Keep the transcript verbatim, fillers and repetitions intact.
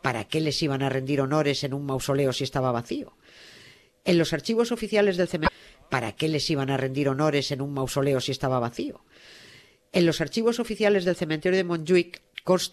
¿para qué les iban a rendir honores en un mausoleo si estaba vacío? En los archivos oficiales del cementerio, ¿para qué les iban a rendir honores en un mausoleo si estaba vacío? En los archivos oficiales del cementerio de Montjuic consta